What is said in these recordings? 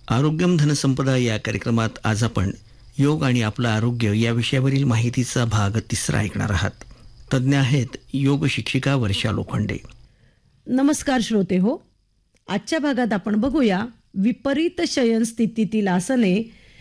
आरोग्यम धनसंपदा या कार्यक्रमात आज आपण योग आणि आपलं आरोग्य या विषयावरील माहितीचा भाग 3 ऐकणार आहात. तज्ज्ञ आहेत योग शिक्षिका वर्षा लोखंडे. नमस्कार श्रोते हो. आजच्या भागात आपण बघूया विपरीत शयन स्थितीतील आसने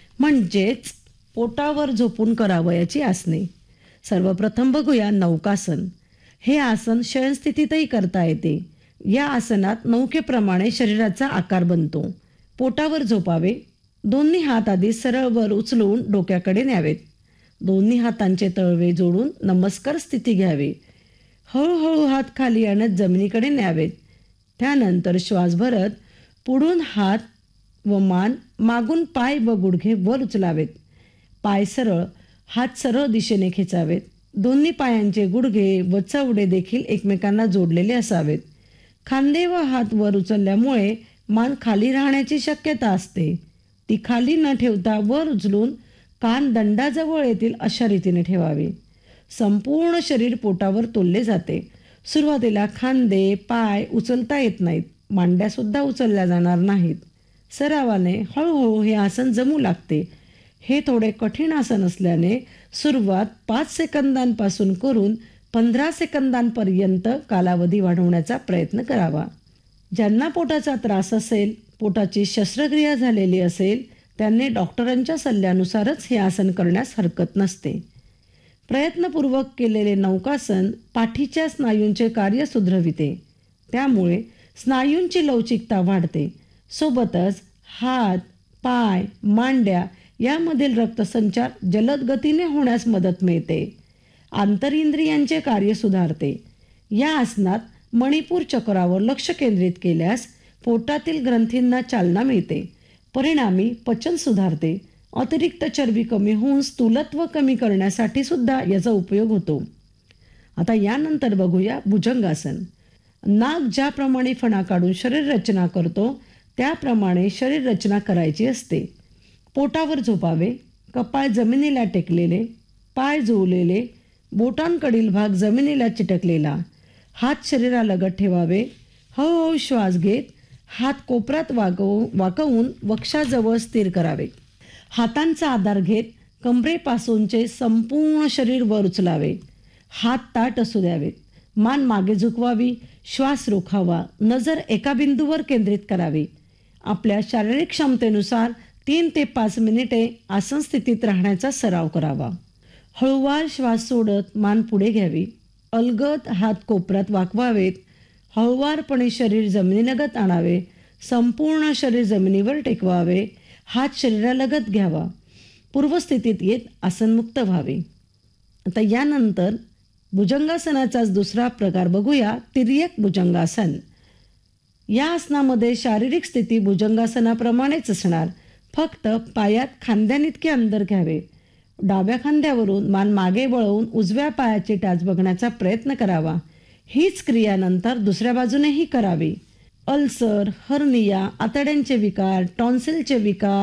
म्हणजेच पोटावर झोपून करावयाची आसने. सर्वप्रथम बघूया नौकासन. हे आसन शयन स्थितीतही करता येते. या आसनात नौकेप्रमाणे शरीराचा आकार बनतो. पोटावर झोपावे. दोन्ही हात आधी सरळ वर उचलून डोक्याकडे न्यावेत. दोन्ही हातांचे तळवे जोडून नमस्कार स्थिती घ्यावी. हळूहळू हात खाली आणत जमिनीकडे न्यावेत. त्यानंतर श्वास भरत पुढून हात व मान, मागून पाय व गुडघे वर उचलावेत. पाय सरळ, हात सरळ दिशेने खेचावेत. दोन्ही पायांचे गुडघे व चवडे देखील एकमेकांना जोडलेले असावेत. खांदे व हात वर उचलल्यामुळे मान खाली राहण्याची शक्यता असते. ती खाली न ठेवता वर उचलून कान दंडाजवळ येतील अशा रीतीने ठेवावे. संपूर्ण शरीर पोटावर तोलले जाते. सुरुवातीला खांदे, पाय उचलता येत नाहीत. मांड्यासुद्धा उचलल्या जाणार नाहीत. सरावाने हळूहळू हे आसन जमू लागते. हे थोडे कठीण आसन असल्याने सुरुवात 5 सेकंदांपासून करून 15 सेकंदांपर्यंत कालावधी वाढवण्याचा प्रयत्न करावा. ज्यांना पोटाचा त्रास असेल, पोटाची शस्त्रक्रिया झालेली असेल, त्यांनी डॉक्टरांच्या सल्ल्यानुसारच हे आसन करण्यास हरकत नसते. प्रयत्नपूर्वक केलेले नौकासन पाठीच्या स्नायूंचे कार्य सुधरविते. त्यामुळे स्नायूंची लवचिकता वाढते. सोबतच हात, पाय, मांड्या यामधील रक्तसंचार जलद गतीने होण्यास मदत मिळते. आंतरिंद्रियांचे कार्य सुधारते. या आसनात मणिपूर चक्रावर लक्ष केंद्रित केल्यास पोटातील ग्रंथींना चालना मिळते. परिणामी पचन सुधारते. अतिरिक्त चरबी कमी होऊन स्थूलत्व कमी करण्यासाठी सुद्धा याचा उपयोग होतो. आता यानंतर बघूया भुजंगासन. नाग ज्याप्रमाणे फणा काढून शरीर रचना करतो त्याप्रमाणे शरीर रचना करायची असते. पोटावर झोपावे. कपाळ जमिनीला टेकलेले, पाय जुळलेले, बोटांकडील भाग जमिनीला चिटकलेला. हात शरीरालगत ठेवावे. हळूहळू श्वास घेत हात कोपऱ्यात वाकवून वक्षाजवळ स्थिर करावे. हातांचा आधार घेत कमरेपासूनचे संपूर्ण शरीर वर उचलावे. हात ताठ असू द्यावेत. मान मागे झुकवावी. श्वास रोखावा. नजर एका बिंदूवर केंद्रित करावी. आपल्या शारीरिक क्षमतेनुसार 3 ते 5 मिनिटे आसन स्थितीत राहण्याचा सराव करावा. हळूवार श्वास सोडत मान पुढे घ्यावी. अलगद हात कोपऱ्यात वाकवावेत. हळूवारपणे शरीर जमिनीलगत आणावे. संपूर्ण शरीर जमिनीवर टेकवावे. हात शरीरालगत घ्यावा. पूर्वस्थितीत येत आसनमुक्त व्हावे. आता यानंतर भुजंगासनाचाच दुसरा प्रकार बघूया, तिर्यक भुजंगासन. या आसनामध्ये शारीरिक स्थिती भुजंगासनाप्रमाणेच असणार. फक्त पायात खांद्यानितके अंतर घ्यावे. डाव्या खांद्यावरून मान मागे वळवून उजव्या पायाची टाच बघण्याचा प्रयत्न करावा. हीच क्रिया नंतर दुसऱ्या बाजूनेही करावी. अल्सर, हर्निया, आतड्यांचे विकार, टॉन्सिलचे विकार